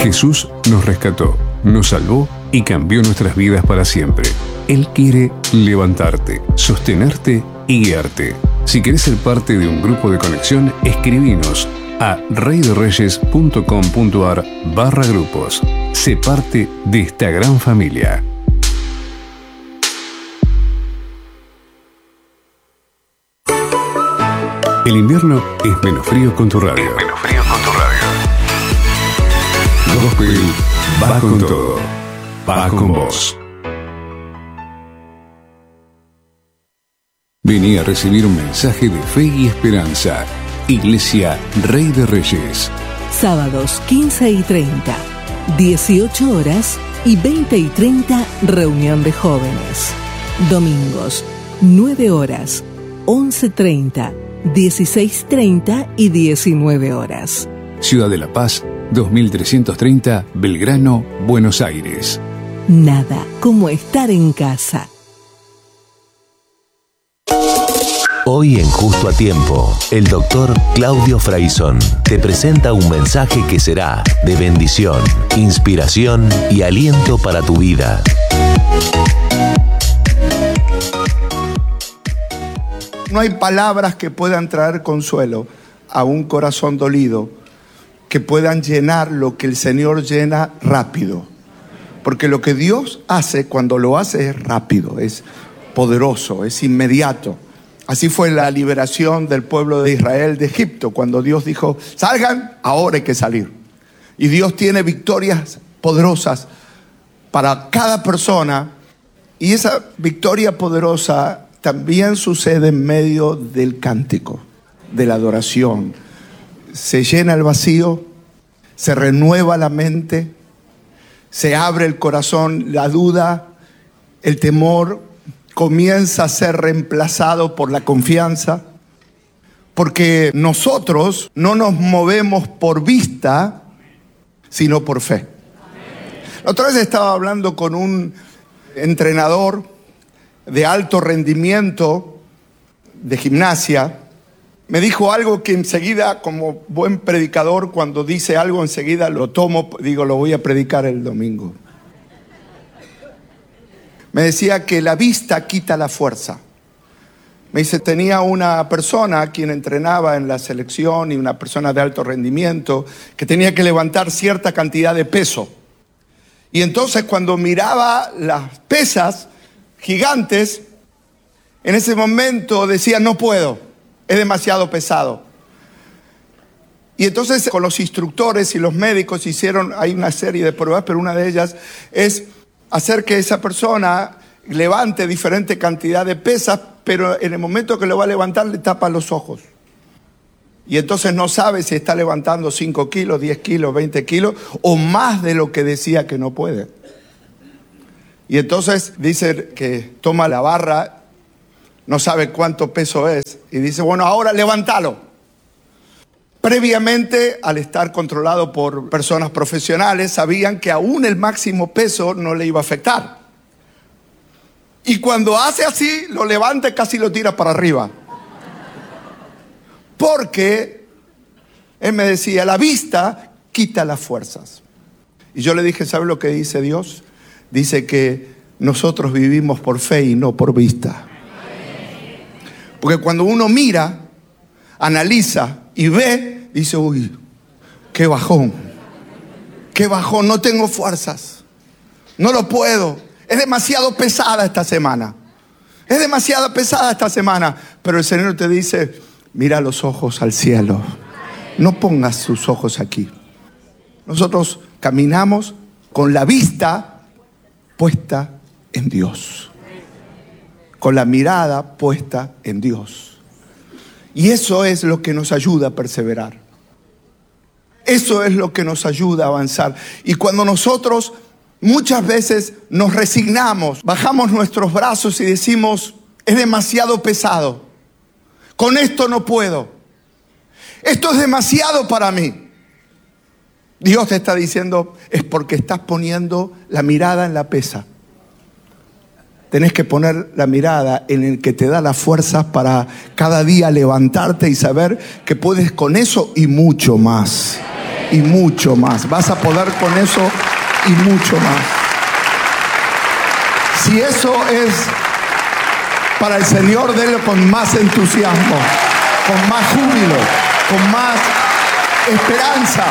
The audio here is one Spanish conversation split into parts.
Jesús nos rescató, nos salvó y cambió nuestras vidas para siempre. Él quiere levantarte, sostenerte y guiarte. Si querés ser parte de un grupo de conexión, escribinos a reyderreyes.com.ar/grupos. Sé parte de esta gran familia. El invierno es menos frío con tu radio. Gospel va con todo. Va con vos. Vení a recibir un mensaje de fe y esperanza. Iglesia Rey de Reyes. Sábados 15 y 30, 18 horas y 20 y 30, reunión de jóvenes. Domingos, 9 horas, 11:30, 16:30 y 19 horas. Ciudad de La Paz, 2330, Belgrano, Buenos Aires. Nada como estar en casa. Hoy en Justo a Tiempo, el doctor Claudio Fraison te presenta un mensaje que será de bendición, inspiración y aliento para tu vida. No hay palabras que puedan traer consuelo a un corazón dolido, que puedan llenar lo que el Señor llena rápido. Porque lo que Dios hace, cuando lo hace, es rápido, es poderoso, es inmediato. Así fue la liberación del pueblo de Israel de Egipto, cuando Dios dijo, salgan, ahora hay que salir. Y Dios tiene victorias poderosas para cada persona, y esa victoria poderosa también sucede en medio del cántico, de la adoración. Se llena el vacío, se renueva la mente, se abre el corazón, la duda, el temor comienza a ser reemplazado por la confianza, porque nosotros no nos movemos por vista, sino por fe. La otra vez estaba hablando con un entrenador de alto rendimiento de gimnasia. Me dijo algo que enseguida, como buen predicador, cuando dice algo enseguida lo tomo, digo, lo voy a predicar el domingo. Me decía que la vista quita la fuerza. Me dice, tenía una persona a quien entrenaba en la selección y una persona de alto rendimiento que tenía que levantar cierta cantidad de peso. Y entonces cuando miraba las pesas gigantes, en ese momento decía, no puedo, es demasiado pesado. Y entonces con los instructores y los médicos hay una serie de pruebas, pero una de ellas es hacer que esa persona levante diferente cantidad de pesas, pero en el momento que lo va a levantar le tapa los ojos. Y entonces no sabe si está levantando 5 kilos, 10 kilos, 20 kilos o más de lo que decía que no puede. Y entonces dice que toma la barra, no sabe cuánto peso es, y dice, bueno, ahora levántalo. Previamente, al estar controlado por personas profesionales, sabían que aún el máximo peso no le iba a afectar. Y cuando hace así, lo levanta y casi lo tira para arriba. Porque, él me decía, la vista quita las fuerzas. Y yo le dije, ¿sabe lo que dice Dios? Dice que nosotros vivimos por fe y no por vista. Porque cuando uno mira, analiza y ve, dice, uy, qué bajón, no tengo fuerzas, no lo puedo, es demasiado pesada esta semana, pero el Señor te dice, mira los ojos al cielo, no pongas tus ojos aquí. Nosotros caminamos con la vista puesta en Dios, con la mirada puesta en Dios. Y eso es lo que nos ayuda a perseverar. Eso es lo que nos ayuda a avanzar. Y cuando nosotros muchas veces nos resignamos, bajamos nuestros brazos y decimos, es demasiado pesado, con esto no puedo, esto es demasiado para mí. Dios te está diciendo, es porque estás poniendo la mirada en la pesa. Tenés que poner la mirada en el que te da las fuerzas para cada día levantarte y saber que puedes con eso y mucho más. y mucho más. Vas a poder con eso y mucho más. Si eso es para el Señor, délo con más entusiasmo, con más júbilo, con más esperanza.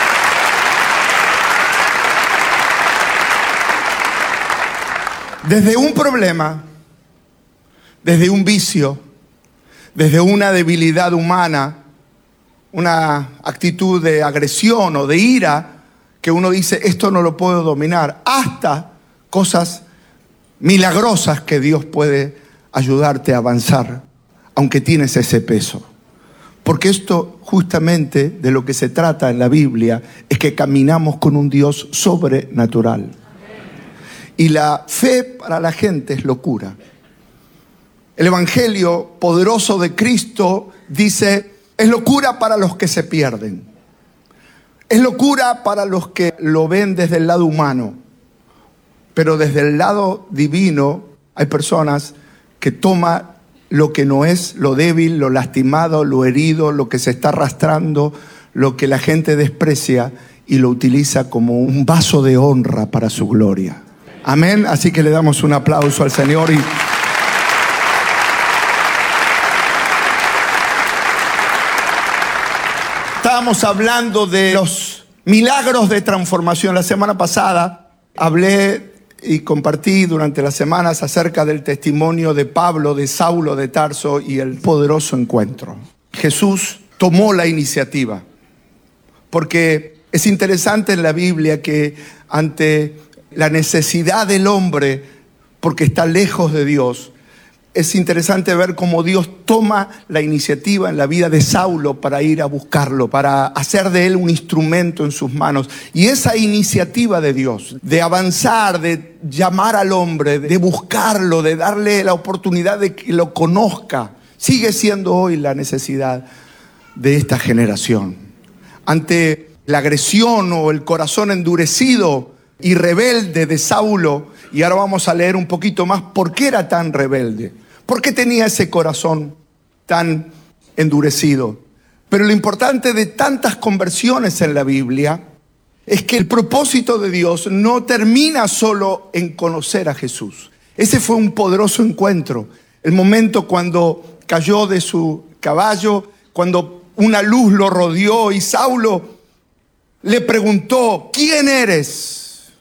Desde un problema, desde un vicio, desde una debilidad humana, una actitud de agresión o de ira, que uno dice, esto no lo puedo dominar, hasta cosas milagrosas que Dios puede ayudarte a avanzar, aunque tienes ese peso. Porque esto justamente de lo que se trata en la Biblia es que caminamos con un Dios sobrenatural. Y la fe para la gente es locura. El Evangelio poderoso de Cristo dice, es locura para los que se pierden. Es locura para los que lo ven desde el lado humano. Pero desde el lado divino hay personas que toman lo que no es, lo débil, lo lastimado, lo herido, lo que se está arrastrando, lo que la gente desprecia y lo utiliza como un vaso de honra para su gloria. Amén. Así que le damos un aplauso al Señor. Estábamos hablando de los milagros de transformación. La semana pasada hablé y compartí durante las semanas acerca del testimonio de Pablo, de Saulo de Tarso y el poderoso encuentro. Jesús tomó la iniciativa, porque es interesante en la Biblia que ante la necesidad del hombre, porque está lejos de Dios, es interesante ver cómo Dios toma la iniciativa en la vida de Saulo para ir a buscarlo, para hacer de él un instrumento en sus manos. Y esa iniciativa de Dios, de avanzar, de llamar al hombre, de buscarlo, de darle la oportunidad de que lo conozca, sigue siendo hoy la necesidad de esta generación. Ante la agresión o el corazón endurecido y rebelde de Saulo, y ahora vamos a leer un poquito más por qué era tan rebelde, por qué tenía ese corazón tan endurecido. Pero lo importante de tantas conversiones en la Biblia es que el propósito de Dios no termina solo en conocer a Jesús. Ese fue un poderoso encuentro, el momento cuando cayó de su caballo, cuando una luz lo rodeó y Saulo le preguntó, ¿quién eres?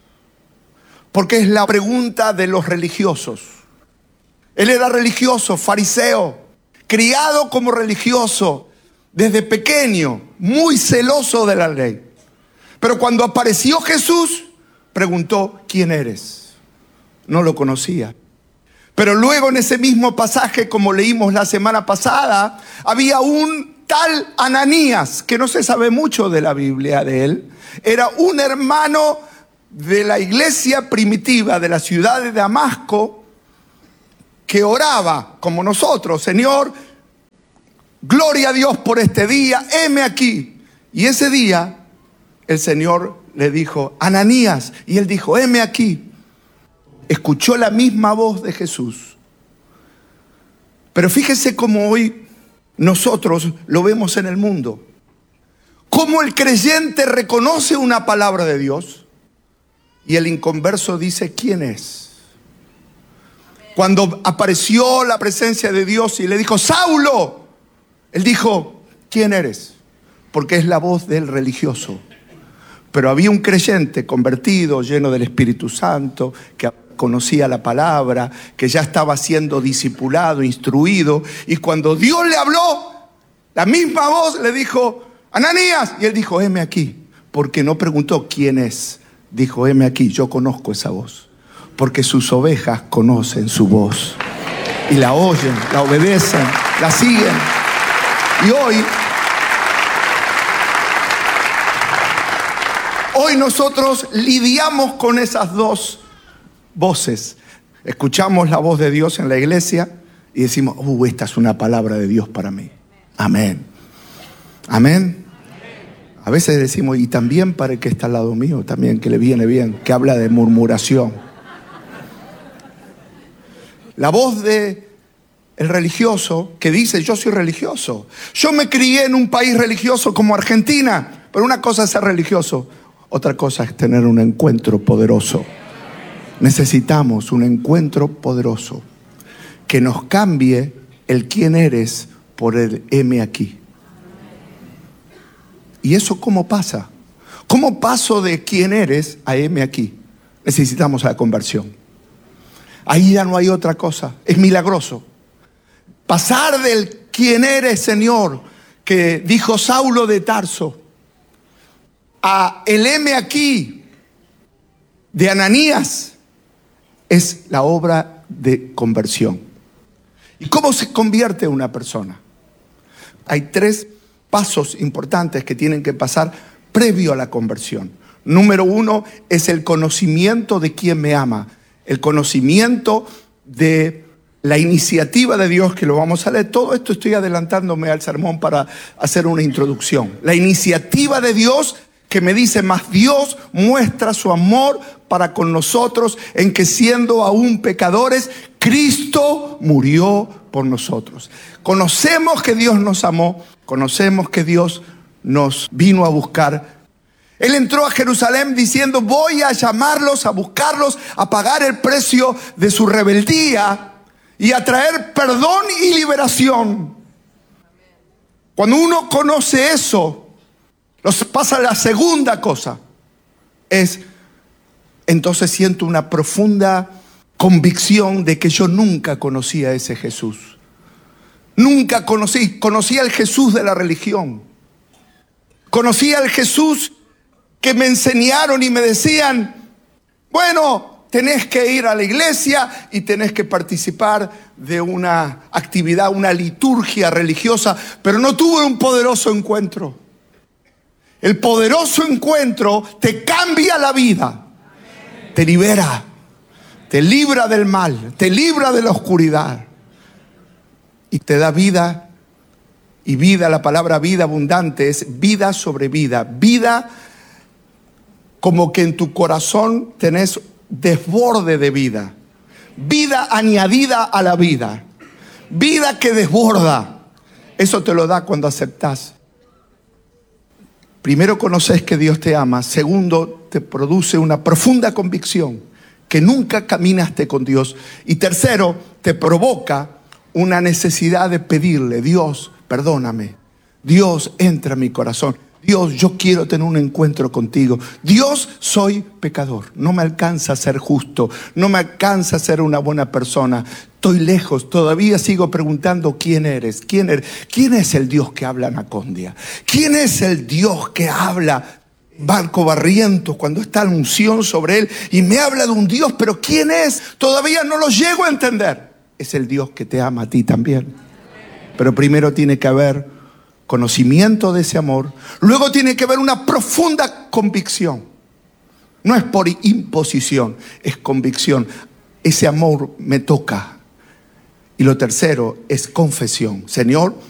Porque es la pregunta de los religiosos. Él era religioso, fariseo, criado como religioso desde pequeño, muy celoso de la ley. Pero cuando apareció Jesús, preguntó, ¿quién eres? No lo conocía. Pero luego en ese mismo pasaje, como leímos la semana pasada, había un tal Ananías, que no se sabe mucho de la Biblia de él. Era un hermano de la iglesia primitiva de la ciudad de Damasco, que oraba como nosotros, Señor, gloria a Dios por este día, heme aquí. Y ese día el Señor le dijo, Ananías, y él dijo, heme aquí. Escuchó la misma voz de Jesús. Pero fíjese cómo hoy nosotros lo vemos en el mundo. Cómo el creyente reconoce una palabra de Dios y el inconverso dice, ¿quién es? Cuando apareció la presencia de Dios y le dijo, Saulo, él dijo, ¿quién eres? Porque es la voz del religioso. Pero había un creyente convertido, lleno del Espíritu Santo, que conocía la palabra, que ya estaba siendo discipulado, instruido. Y cuando Dios le habló, la misma voz le dijo, Ananías. Y él dijo, heme aquí. Porque no preguntó quién es. Dijo, heme aquí, yo conozco esa voz. Porque sus ovejas conocen su voz. Y la oyen, la obedecen, la siguen. Y hoy nosotros lidiamos con esas dos voces. Escuchamos la voz de Dios en la iglesia y decimos, esta es una palabra de Dios para mí. Amén. Amén. A veces decimos, y también para el que está al lado mío, también que le viene bien, que habla de murmuración. La voz de el religioso que dice, yo soy religioso. Yo me crié en un país religioso como Argentina. Pero una cosa es ser religioso, otra cosa es tener un encuentro poderoso. Necesitamos un encuentro poderoso que nos cambie el quién eres por el heme aquí. ¿Y eso cómo pasa? ¿Cómo paso de quién eres a heme aquí? Necesitamos la conversión. Ahí ya no hay otra cosa. Es milagroso. Pasar del quién eres, Señor, que dijo Saulo de Tarso, a el heme aquí de Ananías, es la obra de conversión. ¿Y cómo se convierte una persona? Hay 3 pasos importantes que tienen que pasar previo a la conversión. Número 1 es el conocimiento de quién me ama. El conocimiento de la iniciativa de Dios, que lo vamos a leer. Todo esto estoy adelantándome al sermón para hacer una introducción. La iniciativa de Dios que me dice, más Dios muestra su amor para con nosotros en que siendo aún pecadores, Cristo murió por nosotros. Conocemos que Dios nos amó, conocemos que Dios nos vino a buscar. Él entró a Jerusalén diciendo, voy a llamarlos, a buscarlos, a pagar el precio de su rebeldía y a traer perdón y liberación. Cuando uno conoce eso, pasa la segunda cosa. Entonces siento una profunda convicción de que yo nunca conocí a ese Jesús. Nunca conocí al Jesús de la religión. Conocí al Jesús que me enseñaron y me decían, bueno, tenés que ir a la iglesia y tenés que participar de una actividad, una liturgia religiosa, pero no tuve un poderoso encuentro. El poderoso encuentro te cambia la vida, te libera, te libra del mal, te libra de la oscuridad y te da vida. Y vida, la palabra vida abundante es vida sobre vida. Vida como que en tu corazón tenés desborde de vida. Vida añadida a la vida. Vida que desborda. Eso te lo da cuando aceptás. Primero conoces que Dios te ama. Segundo, te produce una profunda convicción que nunca caminaste con Dios. Y tercero, te provoca una necesidad de pedirle, Dios, perdóname. Dios, entra en mi corazón. Dios, yo quiero tener un encuentro contigo. Dios, soy pecador. No me alcanza a ser justo. No me alcanza a ser una buena persona. Estoy lejos. Todavía sigo preguntando quién eres. ¿Quién eres? ¿Quién es el Dios que habla Anacondia? ¿Quién es el Dios que habla Barco Barrientos cuando está la unción sobre él? Y me habla de un Dios, pero ¿quién es? Todavía no lo llego a entender. Es el Dios que te ama a ti también. Pero primero tiene que haber conocimiento de ese amor. Luego tiene que haber una profunda convicción. No es por imposición, es convicción. Ese amor me toca. Y lo tercero es confesión. Señor,